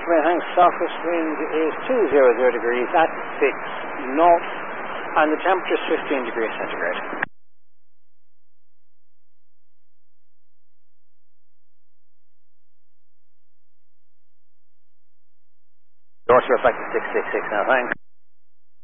many thanks. Southwest wind is 200 degrees at 6 knots, and the temperature is 15 degrees centigrade. North reflected 666 now, thanks.